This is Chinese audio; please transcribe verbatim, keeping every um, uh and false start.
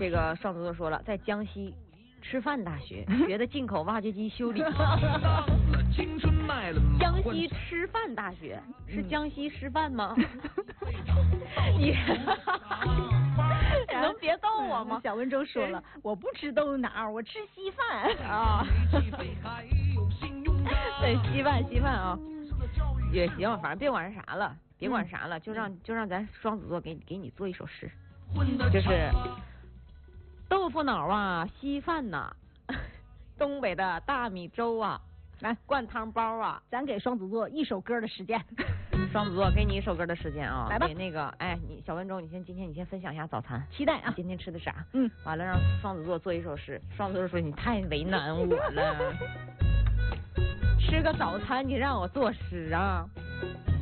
这个双子座说了，在江西师范大学学的进口挖掘机修理。江西师范大学是江西师范吗？你能别逗我吗？ 小温州说了，我不吃豆腐脑，我吃稀饭啊。对，稀饭稀饭啊，也行，反正别管啥了，别管啥了，就让就让咱双子座给给你做一首诗，就是豆腐脑啊，稀饭呐、啊，东北的大米粥啊，来灌汤包啊， 咱给双子座一首歌的时间。 双子座给你一首歌的时间啊， 来吧。 给那个，哎，你小温州，你先今天你先分享一下早餐， 期待啊， 今天吃的啥？ 嗯， 完了让双子座做一首诗。双子座说你太为难我了，吃个早餐你让我作诗啊。